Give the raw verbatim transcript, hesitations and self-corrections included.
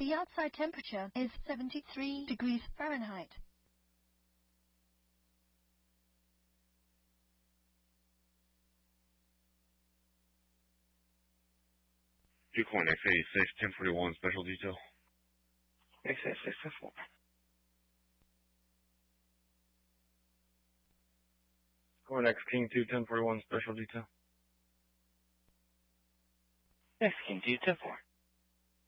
The outside temperature is seventy-three degrees Fahrenheit. Decoin X eighty-six, ten forty-one, special detail. X eighty-six, ten forty-one. Decoin X King two, ten forty-one, special detail. X King two, ten forty-one.